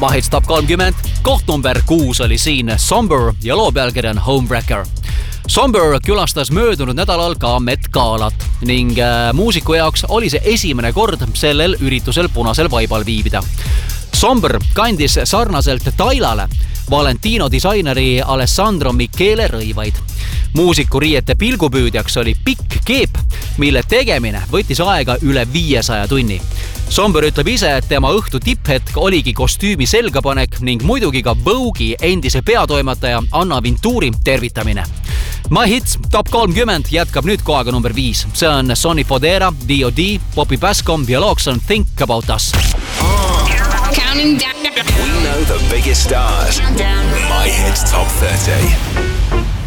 Mahits Top 30, koht number 6 oli siin Somber ja loo pealkiri on Homewrecker. Somber külastas möödunud nädalal ka Met Galat ning muusiku jaoks oli see esimene kord sellel üritusel punasel vaibal viibida. Somber kandis sarnaselt Tailale Valentino disaineri Alessandro Michele rõivaid. Muusiku riiete pilgupüüdjaks oli pikk keep, mille tegemine võttis aega üle 500 tunni. Somber ütleb ise, et tema õhtu tipphetk oligi kostüümi selgapanek ning muidugi ka Vogue'i endise peatoimetaja Anna Vinturi tervitamine. My Hits Top 30 jätkab nüüd kohaga number 5. See on Sonny Fodera, D.O.D., Poppy Bascom ja looks on Think About Us. Counting down. We know the biggest stars. My Hits Top 30.